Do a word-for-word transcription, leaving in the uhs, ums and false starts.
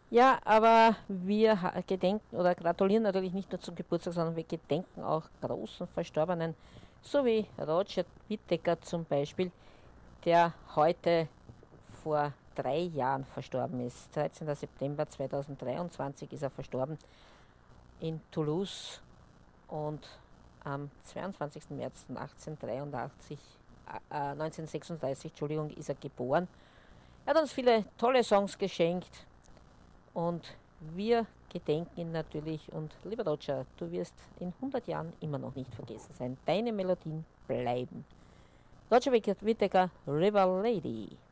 Ja, aber wir ha- gedenken oder gratulieren natürlich nicht nur zum Geburtstag, sondern wir gedenken auch großen Verstorbenen, so wie Roger Whittaker zum Beispiel, der heute vor drei Jahren verstorben ist. dreizehnten September zweitausenddreiundzwanzig ist er verstorben in Toulouse und am zweiundzwanzigsten März achtzehnhundertdreiundachtzig, äh, neunzehnhundertsechsunddreißig Entschuldigung, ist er geboren. Er hat uns viele tolle Songs geschenkt und wir gedenken ihn natürlich. Und lieber Roger, du wirst in hundert Jahren immer noch nicht vergessen sein. Deine Melodien bleiben. Roger Whittaker, River Lady.